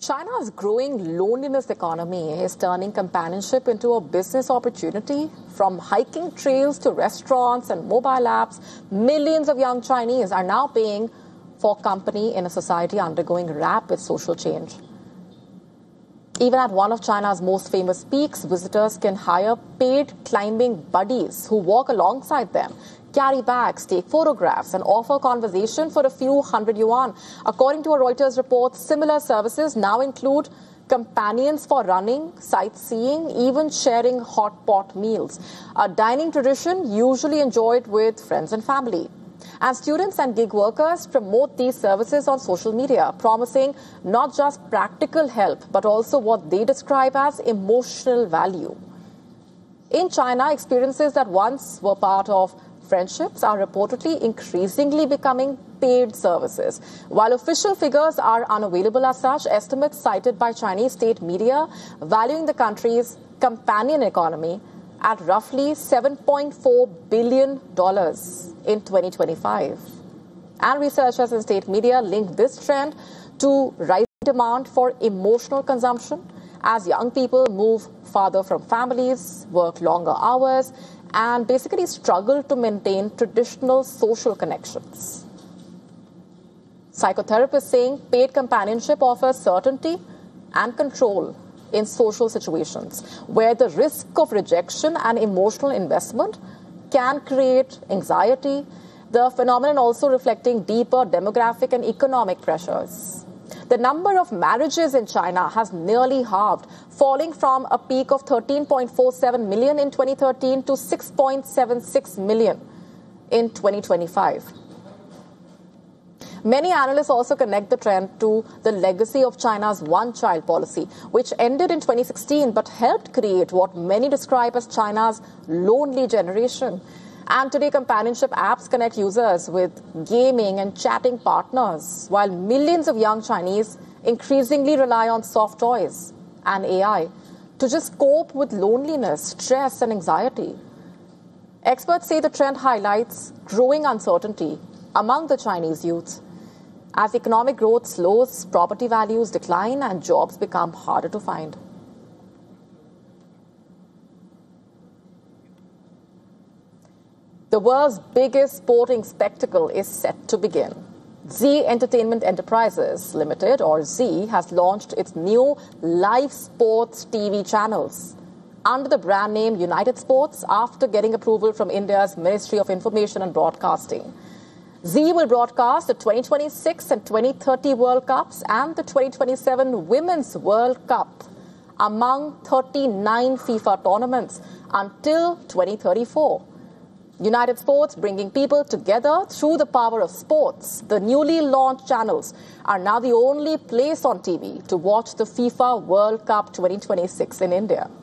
China's growing loneliness economy is turning companionship into a business opportunity. From hiking trails to restaurants and mobile apps, millions of young Chinese are now paying for company in a society undergoing rapid social change. Even at one of China's most famous peaks, visitors can hire paid climbing buddies who walk alongside them, carry bags, take photographs, and offer conversation for a few hundred yuan. According to a Reuters report, similar services now include companions for running, sightseeing, even sharing hot pot meals, a dining tradition usually enjoyed with friends and family. And students and gig workers promote these services on social media, promising not just practical help, but also what they describe as emotional value. In China, experiences that once were part of friendships are reportedly increasingly becoming paid services. While official figures are unavailable as such, estimates cited by Chinese state media valuing the country's companion economy at roughly $7.4 billion in 2025. And researchers in state media link this trend to rising demand for emotional consumption as young people move farther from families, work longer hours, and basically struggle to maintain traditional social connections. Psychotherapists saying paid companionship offers certainty and control in social situations where the risk of rejection and emotional investment can create anxiety, the phenomenon also reflecting deeper demographic and economic pressures. The number of marriages in China has nearly halved, falling from a peak of 13.47 million in 2013 to 6.76 million in 2025. Many analysts also connect the trend to the legacy of China's one-child policy, which ended in 2016 but helped create what many describe as China's lonely generation. And today, companionship apps connect users with gaming and chatting partners, while millions of young Chinese increasingly rely on soft toys and AI to just cope with loneliness, stress, and anxiety. Experts say the trend highlights growing uncertainty among the Chinese youth. As economic growth slows, property values decline, and jobs become harder to find. The world's biggest sporting spectacle is set to begin. Zee Entertainment Enterprises Limited, or Zee, has launched its new live sports TV channels under the brand name United Sports after getting approval from India's Ministry of Information and Broadcasting. Zee will broadcast the 2026 and 2030 World Cups and the 2027 Women's World Cup among 39 FIFA tournaments until 2034. United Sports bringing people together through the power of sports. The newly launched channels are now the only place on TV to watch the FIFA World Cup 2026 in India.